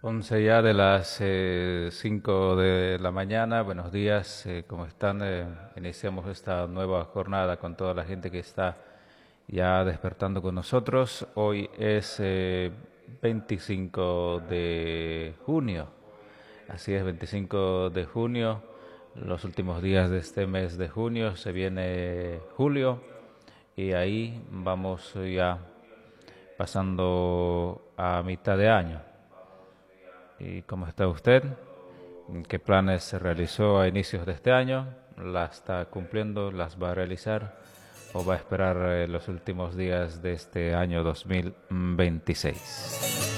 11 ya de las 5 de la mañana. Buenos días, ¿cómo están? Iniciamos esta nueva jornada con toda la gente que está ya despertando con nosotros. Hoy es 25 de junio. Así es, 25 de junio. Los últimos días de este mes de junio se viene julio y ahí vamos ya pasando a mitad de año. ¿Y cómo está usted? ¿Qué planes se realizó a inicios de este año? ¿Las está cumpliendo? ¿Las va a realizar? ¿O va a esperar los últimos días de este año 2026?